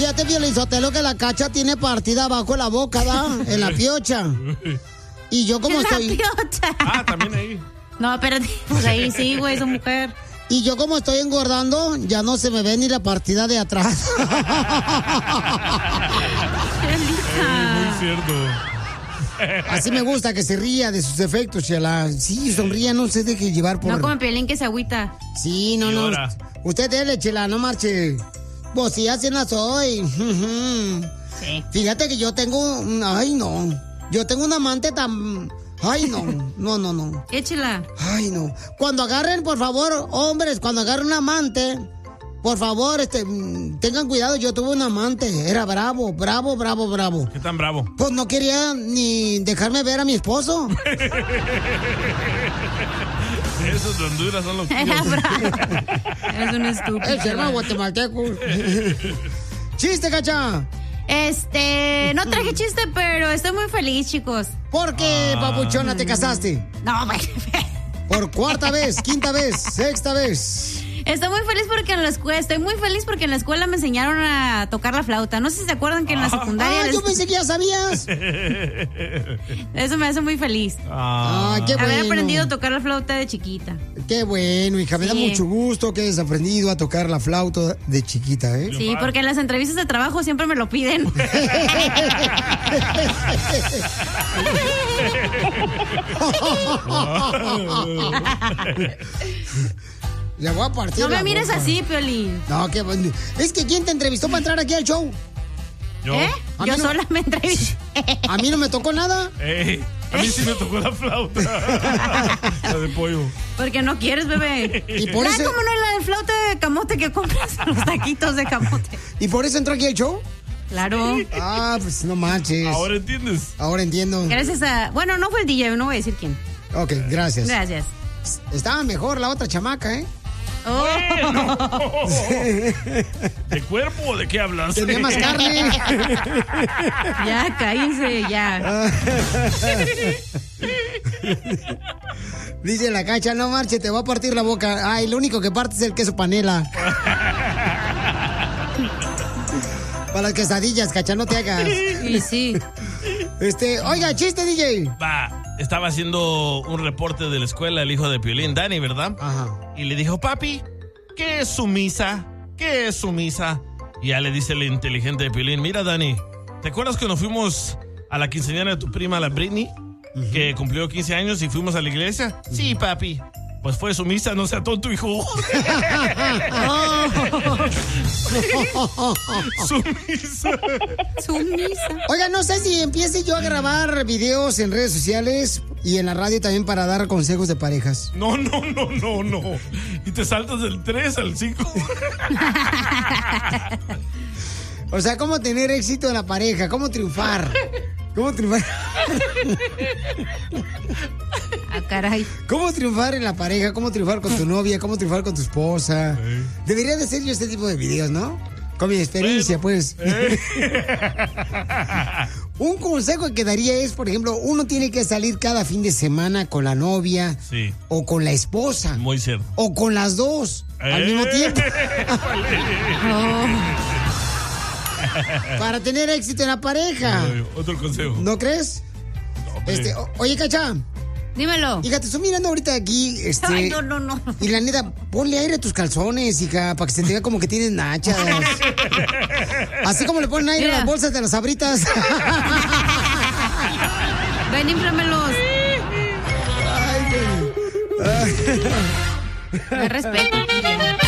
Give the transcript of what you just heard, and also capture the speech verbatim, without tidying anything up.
Fíjate, Piolizotelo, que la Cacha tiene partida abajo la boca, ¿da? En la piocha. Y yo como En estoy... la piocha. Ah, también ahí. No, espérate. Pues ahí sí, güey, esa mujer. Y yo como estoy engordando, ya no se me ve ni la partida de atrás. Muy cierto. Así me gusta que se ría de sus efectos, Chela. Sí, sonría, no se deje llevar por... No como Piolín que se agüita. Sí, no, Y no. ahora. Usted dele, Chela, no marche. Vos sí, así no soy. Sí. Fíjate que yo tengo... Ay, no. Yo tengo un amante tan... Ay, no. No, no, no. Échela. Ay, no. Cuando agarren, por favor, hombres, cuando agarren un amante, por favor, este, mm, tengan cuidado. Yo tuve un amante. Era bravo, bravo, bravo, bravo. ¿Qué tan bravo? Pues no quería ni dejarme ver a mi esposo. Esos de Honduras son los Era tíos. bravo. Eres un estúpido. El hermano guatemalteco. ¡Chiste, Cacha! Este, no traje chiste, pero estoy muy feliz, chicos. ¿Por qué, papuchona, te casaste? No, güey. Por cuarta vez, quinta vez, sexta vez. Estoy muy feliz porque en la escuela, estoy muy feliz porque en la escuela me enseñaron a tocar la flauta. No sé si se acuerdan que en la secundaria... Ah, les- yo pensé que ya sabías. Eso me hace muy feliz. Ah, qué bueno. Haber aprendido a tocar la flauta de chiquita. Qué bueno, hija. Me da Sí. mucho gusto que hayas aprendido a tocar la flauta de chiquita, ¿eh? Sí, porque en las entrevistas de trabajo siempre me lo piden. Le voy a partir No me la mires boca. así, Piolín. No, qué bueno. Es que ¿quién te entrevistó para entrar aquí al show? Yo. ¿Eh? A Yo mí no- sola me entrevisté. A mí no me tocó nada. Ey, a mí sí me tocó la flauta. La de pollo. Porque no quieres, bebé. Y por Ah, eso, ¿cómo no es la de flauta de camote que compras? Los taquitos de camote. ¿y por eso entró aquí al show? Claro. Ah, pues no manches. Ahora entiendes. Ahora entiendo. Gracias a... Bueno, no fue el D J, no voy a decir quién. Ok, gracias. Gracias. Estaba mejor la otra chamaca, ¿eh? Oh. ¿De cuerpo o de qué hablas? Tenía más carne. Ya, cállense, ya. Dice la Cacha, no marche, te va a partir la boca. Ay, lo único que parte es el queso panela. Para las quesadillas, Cacha, no te hagas. Y sí. Este, oiga, chiste, D J. Va, estaba haciendo un reporte de la escuela el hijo de Piolín, Dani, ¿verdad? Ajá. Y le dijo, papi, ¿qué es sumisa? ¿Qué es sumisa? Y ya le dice el inteligente de Piolín, mira, Dani, ¿te acuerdas cuando fuimos a la quinceañera de tu prima, la Britney? Uh-huh. Que cumplió quince años y fuimos a la iglesia. Uh-huh. Sí, papi. Pues fue sumisa, no sea tonto, hijo. Sumisa. Sumisa. Oiga, no sé si empiece yo a grabar videos en redes sociales y en la radio también para dar consejos de parejas. No, no, no, no, no. Y te saltas del tres al cinco. O sea, cómo tener éxito en la pareja, cómo triunfar. ¿Cómo triunfar? Ah, caray. ¿Cómo triunfar en la pareja? ¿Cómo triunfar con tu novia? ¿Cómo triunfar con tu esposa? Debería de hacer yo este tipo de videos, ¿no? Con mi experiencia, pues. Un consejo que daría es, por ejemplo, uno tiene que salir cada fin de semana con la novia. Sí. O con la esposa. Muy cierto. O con las dos eh. al mismo tiempo. Oh. Para tener éxito en la pareja. Otro consejo. ¿No crees? No, este, o, oye, Cacha. Dímelo. Hija, te estoy mirando ahorita aquí. Este, Ay, no, no, no. Y la neta, ponle aire a tus calzones, hija, para que se te vea como que tienes nachas. Así como le ponen aire Mira. a las bolsas de las Sabritas. Ven, inflámelos. Ay, Me respeto.